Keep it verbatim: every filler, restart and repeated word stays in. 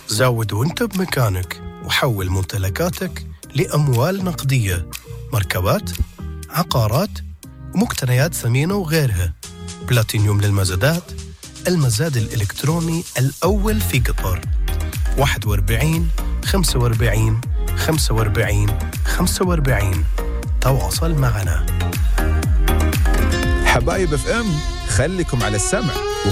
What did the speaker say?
زود وانت بمكانك وحول ممتلكاتك لأموال نقدية، مركبات، عقارات ومقتنيات ثمينة وغيرها. بلاتينيوم للمزادات، المزاد الإلكتروني الأول في قطر. واحد وأربعين خمسة وأربعين خمسة وأربعين خمسة وأربعين. تواصل معنا. حبايب اف ام، خليكم على السمع.